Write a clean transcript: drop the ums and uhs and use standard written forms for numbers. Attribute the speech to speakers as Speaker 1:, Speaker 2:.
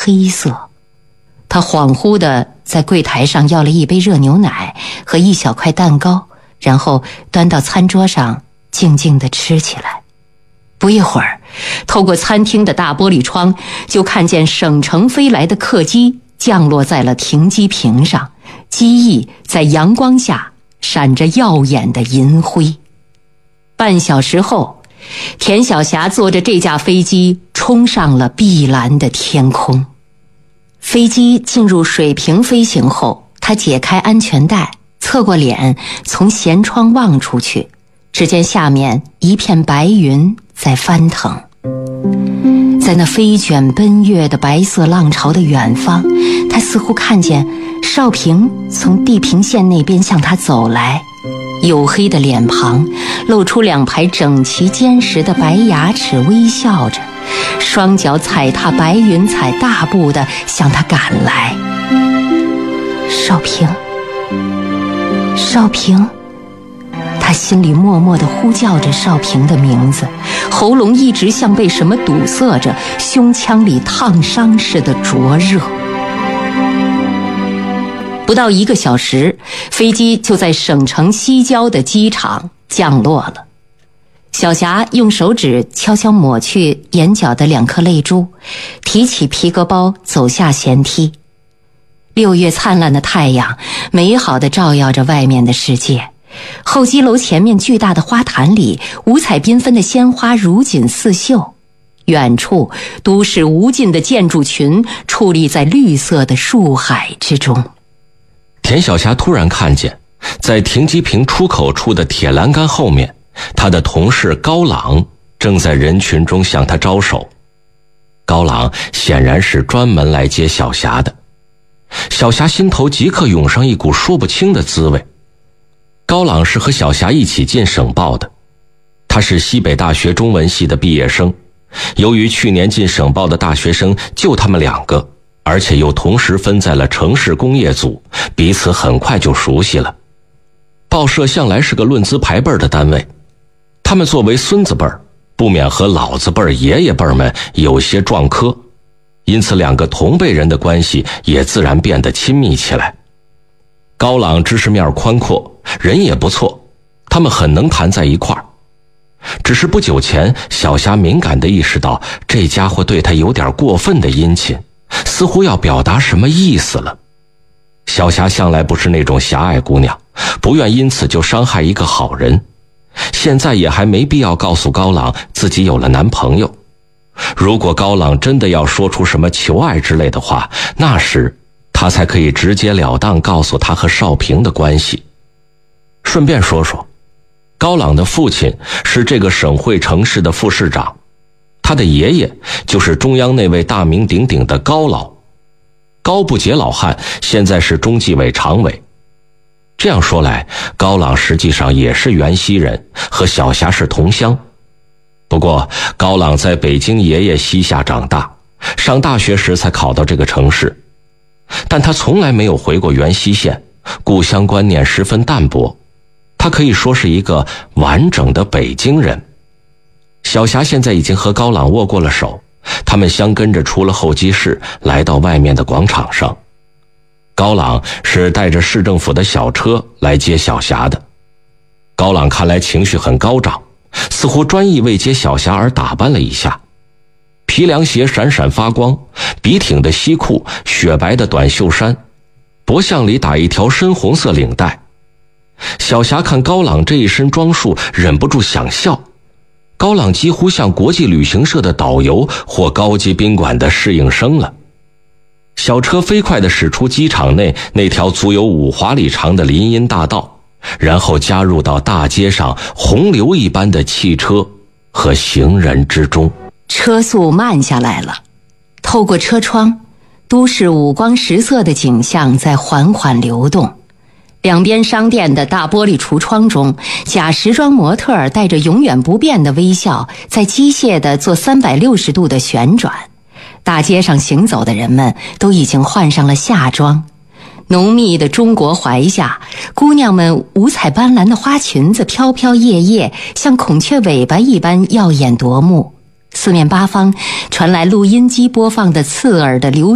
Speaker 1: 黑色。他恍惚地在柜台上要了一杯热牛奶和一小块蛋糕，然后端到餐桌上静静地吃起来。不一会儿，透过餐厅的大玻璃窗，就看见省城飞来的客机降落在了停机坪上，机翼在阳光下闪着耀眼的银辉。半小时后，田晓霞坐着这架飞机冲上了碧蓝的天空。飞机进入水平飞行后，他解开安全带，侧过脸从舷窗望出去，只见下面一片白云在翻腾。在那飞卷奔跃的白色浪潮的远方，他似乎看见少平从地平线那边向他走来，黝黑的脸庞露出2排整齐坚实的白牙齿，微笑着，双脚踩踏白云彩，大步地向他赶来。少平，少平，他心里默默地呼叫着少平的名字，喉咙一直像被什么堵塞着，胸腔里烫伤似的灼热。不到1个小时，飞机就在省城西郊的机场降落了。小霞用手指悄悄抹去眼角的2颗泪珠，提起皮革包走下舷梯。6月灿烂的太阳美好地照耀着外面的世界，候机楼前面巨大的花坛里，五彩缤纷的鲜花如锦似绣。远处都市无尽的建筑群矗立在绿色的树海之中。
Speaker 2: 田晓霞突然看见，在停机坪出口处的铁栏杆后面，他的同事高朗正在人群中向他招手。高朗显然是专门来接小霞的。小霞心头即刻涌上一股说不清的滋味。高朗是和小霞一起进省报的，他是西北大学中文系的毕业生。由于去年进省报的大学生就他们2个，而且又同时分在了城市工业组，彼此很快就熟悉了。报社向来是个论资排辈的单位，他们作为孙子辈儿，不免和老子辈儿、爷爷辈儿们有些撞科，因此2个同辈人的关系也自然变得亲密起来。高朗知识面宽阔，人也不错，他们很能谈在一块儿。只是不久前，小霞敏感地意识到这家伙对他有点过分的殷勤，似乎要表达什么意思了。小霞向来不是那种狭隘姑娘，不愿因此就伤害一个好人，现在也还没必要告诉高朗自己有了男朋友。如果高朗真的要说出什么求爱之类的话，那时他才可以直截了当告诉他和少平的关系。顺便说说，高朗的父亲是这个省会城市的副市长，他的爷爷就是中央那位大名鼎鼎的高老。高不洁老汉现在是中纪委常委。这样说来，高朗实际上也是原西人，和小霞是同乡。不过高朗在北京爷爷膝下长大，上大学时才考到这个城市，但他从来没有回过原西县，故乡观念十分淡薄，他可以说是一个完整的北京人。小霞现在已经和高朗握过了手，他们相跟着出了候机室，来到外面的广场上。高朗是带着市政府的小车来接小霞的。高朗看来情绪很高涨，似乎专意为接小霞而打扮了一下，皮凉鞋闪闪发光，笔挺的西裤，雪白的短袖衫，脖项里打一条深红色领带。小霞看高朗这一身装束，忍不住想笑。高朗几乎像国际旅行社的导游或高级宾馆的侍应生了。小车飞快地驶出机场内那条足有5华里长的林荫大道，然后加入到大街上洪流一般的汽车和行人之中。
Speaker 1: 车速慢下来了，透过车窗，都市五光十色的景象在缓缓流动。两边商店的大玻璃橱窗中，假时装模特儿带着永远不变的微笑，在机械地做360度的旋转。大街上行走的人们都已经换上了夏装。浓密的中国槐下，姑娘们五彩斑斓的花裙子飘飘曳曳，像孔雀尾巴一般耀眼夺目。四面八方传来录音机播放的刺耳的流